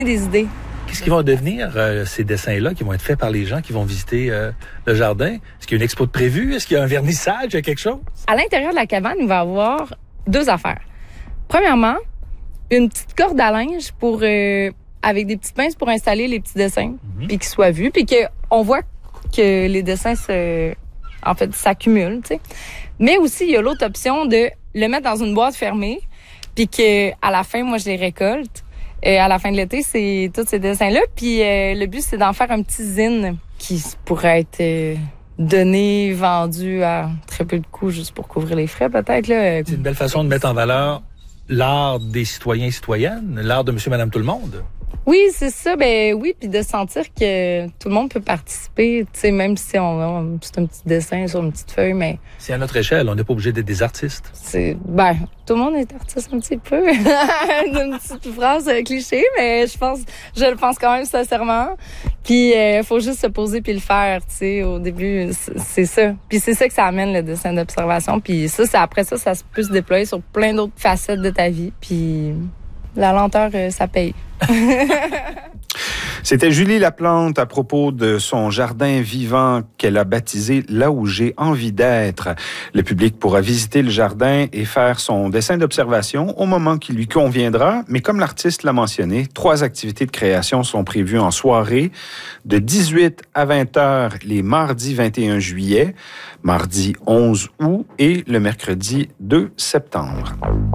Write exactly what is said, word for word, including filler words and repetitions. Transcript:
des idées. Qu'est-ce qui va devenir euh, ces dessins-là qui vont être faits par les gens qui vont visiter euh, le jardin? Est-ce qu'il y a une expo de prévue? Est-ce qu'il y a un vernissage? Il y a quelque chose? À l'intérieur de la cabane, il va y avoir deux affaires. Premièrement, une petite corde à linge pour euh, avec des petites pinces pour installer les petits dessins, mm-hmm. puis qu'ils soient vus, puis qu'on voit que les dessins se, en fait, s'accumulent, tu sais. Mais aussi, il y a l'autre option de le mettre dans une boîte fermée, puis que à la fin, moi, je les récolte. Et à la fin de l'été, c'est tous ces dessins-là. Puis euh, le but, c'est d'en faire un petit zine qui pourrait être euh, donné, vendu à très peu de coûts, juste pour couvrir les frais, peut-être. Là. C'est une belle façon de mettre en valeur l'art des citoyens et citoyennes, l'art de monsieur, madame, tout le monde. Oui, c'est ça. Ben oui, puis de sentir que tout le monde peut participer, tu sais, même si on a c'est un petit dessin sur une petite feuille, mais c'est à notre échelle, on n'est pas obligé d'être des artistes. C'est ben tout le monde est artiste un petit peu, une petite phrase cliché, mais je pense, je le pense quand même sincèrement. Puis il euh, faut juste se poser puis le faire, tu sais. Au début, c'est, c'est ça. Puis c'est ça que ça amène le dessin d'observation. Puis ça, c'est après ça, ça peut se déployer sur plein d'autres facettes de ta vie. Puis la lenteur, euh, ça paye. C'était Julie Laplante à propos de son jardin vivant qu'elle a baptisé « Là où j'ai envie d'être ». Le public pourra visiter le jardin et faire son dessin d'observation au moment qui lui conviendra. Mais comme l'artiste l'a mentionné, trois activités de création sont prévues en soirée de dix-huit à vingt heures les mardis vingt et un juillet, mardi onze août et le mercredi deux septembre.